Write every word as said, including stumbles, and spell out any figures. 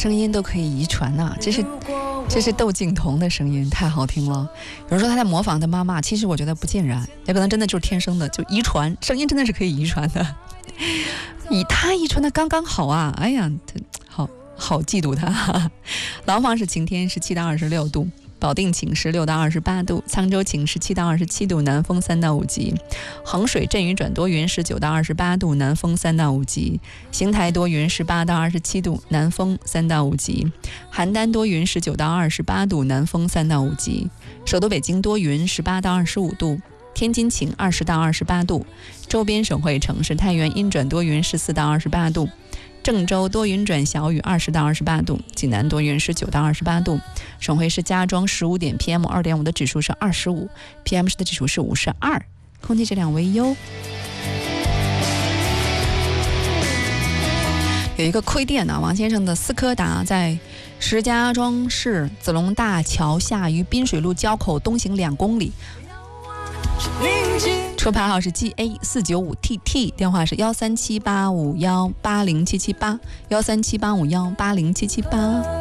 声音都可以遗传呐、啊，这是这是窦靖童的声音，太好听了。有人说他在模仿他妈妈，其实我觉得不尽然，也可能真的就是天生的，就遗传，声音真的是可以遗传的。以他遗传的刚刚好啊！哎呀，好好嫉妒他。廊坊是晴天，十七到二十六度。保定晴十六到二十八度，沧州晴十七到二十七度，南风三到五级；衡水阵雨转多云十九到二十八度，南风三到五级；邢台多云十八到二十七度，南风三到五级；邯郸多云十九到二十八度，南风三到五级；首都北京多云十八到二十五度，天津晴二十到二十八度；周边省会城市太原阴转多云十四到二十八度。郑州多云转小雨二十到二十八度，济南多云十九到二十八度，省会是家庄十五点 P M 二点五 的指数是二十五 ，P M 十的指数是五十二，空气质量为优。有一个窥店呢、啊，王先生的斯柯达在石家庄市子龙大桥下于滨水路交口东行两公里。车牌号是 G A 四九五 T T， 电话是幺三七八五幺八零七七八，幺三七八五幺八零七七八。